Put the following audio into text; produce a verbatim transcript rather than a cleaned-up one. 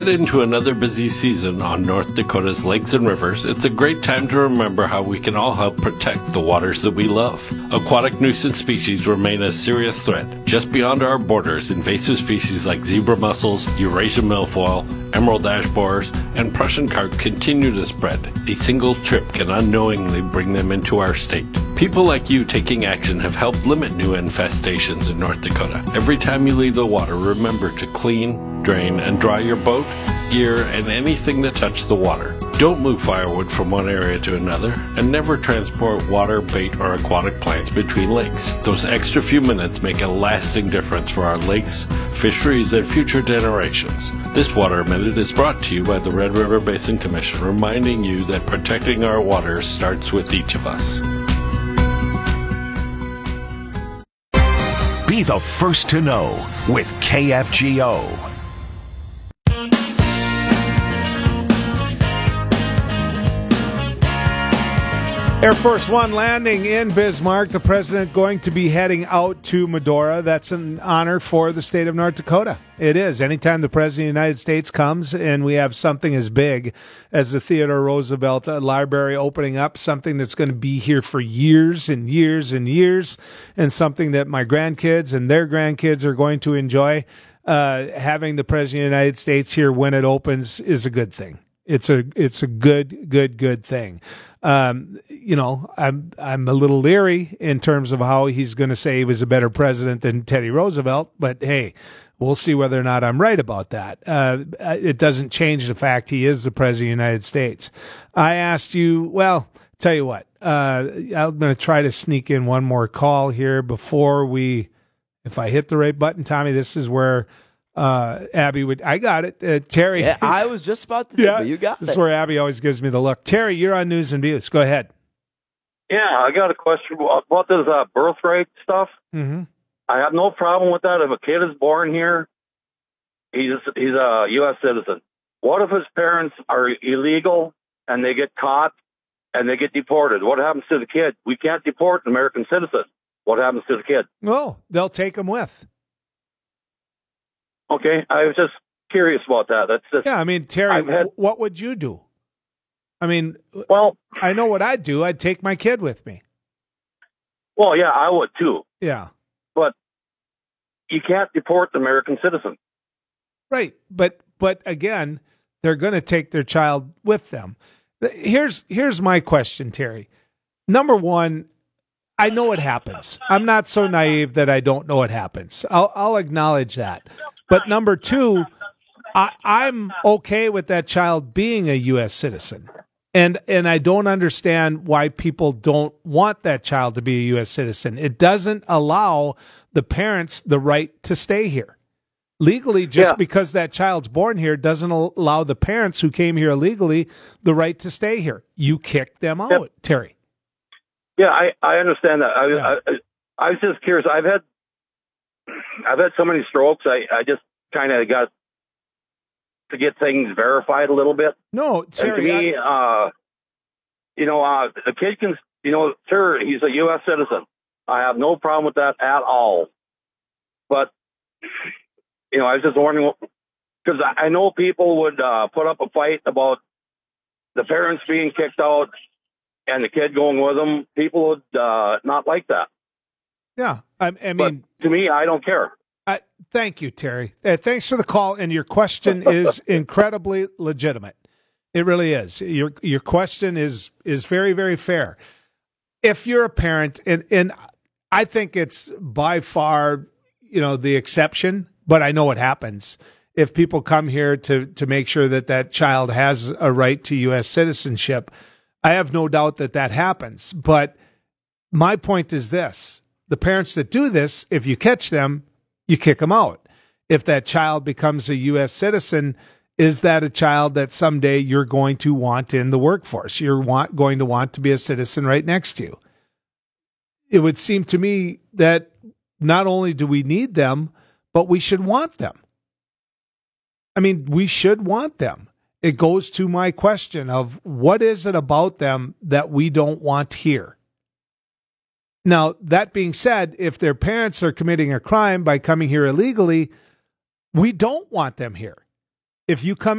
Into another busy season on North Dakota's lakes and rivers, it's a great time to remember how we can all help protect the waters that we love. Aquatic nuisance species remain a serious threat. Just beyond our borders, invasive species like zebra mussels, Eurasian milfoil, emerald ash borers, and Prussian carp continue to spread. A single trip can unknowingly bring them into our state. People like you taking action have helped limit new infestations in North Dakota. Every time you leave the water, remember to clean, drain, and dry your boat, gear, and anything that touches the water. Don't move firewood from one area to another, and never transport water, bait, or aquatic plants between lakes. Those extra few minutes make a lasting difference for our lakes, fisheries, and future generations. This Water Minute is brought to you by the Red River Basin Commission, reminding you that protecting our waters starts with each of us. Be the first to know with K F G O. Air Force One landing in Bismarck. The president going to be heading out to Medora. That's an honor for the state of North Dakota. It is. Anytime the president of the United States comes and we have something as big as the Theodore Roosevelt Library opening up, something that's going to be here for years and years and years, and something that my grandkids and their grandkids are going to enjoy, uh, having the president of the United States here when it opens is a good thing. It's a it's a good, good, good thing. Um, you know, I'm I'm a little leery in terms of how he's going to say he was a better president than Teddy Roosevelt, but hey, we'll see whether or not I'm right about that. Uh, it doesn't change the fact he is the president of the United States. I asked you, well, tell you what, uh, I'm going to try to sneak in one more call here before we, if I hit the right button, Tommy, this is where Uh, Abby would, I got it. Uh, Terry. Yeah, I was just about to do yeah, it, but you got this it. This is where Abby always gives me the look. Terry, you're on News and Views. Go ahead. Yeah, I got a question about this uh, birthright stuff. Mm-hmm. I have no problem with that. If a kid is born here, he's he's a U S citizen. What if his parents are illegal and they get caught and they get deported? What happens to the kid? We can't deport an American citizen. What happens to the kid? Well, they'll take him with. Okay, I was just curious about that. That's just yeah. I mean, Terry, had, what would you do? I mean, well, I know what I'd do. I'd take my kid with me. Well, yeah, I would too. Yeah, but you can't deport the American citizen. Right, but but again, they're going to take their child with them. Here's here's my question, Terry. Number one, I know it happens. I'm not so naive that I don't know it happens. I'll, I'll acknowledge that. But number two, I, I'm okay with that child being a U S citizen. And and I don't understand why people don't want that child to be a U S citizen. It doesn't allow the parents the right to stay here. Legally, just yeah. because that child's born here doesn't allow the parents who came here illegally the right to stay here. You kick them out, yep. Terry. Yeah, I, I understand that. I, yeah. I, I was just curious. I've had I've had so many strokes. I, I just kind of got to get things verified a little bit. No, Terry, and to me, I... uh, you know, uh, the kid can, you know, sure, he's a U S citizen. I have no problem with that at all. But, you know, I was just wondering, because I, I know people would uh, put up a fight about the parents being kicked out and the kid going with them. People would uh, not like that. Yeah, I, I mean, but to me, I don't care. I, thank you, Terry. Uh, thanks for the call, and your question is incredibly legitimate. It really is. Your your question is is very, very fair. If you're a parent, and and I think it's by far, you know, the exception, but I know it happens. If people come here to to make sure that that child has a right to U S citizenship, I have no doubt that that happens. But my point is this. The parents that do this, if you catch them, you kick them out. If that child becomes a U S citizen, is that a child that someday you're going to want in the workforce? You're want, going to want to be a citizen right next to you. It would seem to me that not only do we need them, but we should want them. I mean, we should want them. It goes to my question of what is it about them that we don't want here? Now, that being said, if their parents are committing a crime by coming here illegally, we don't want them here. if you come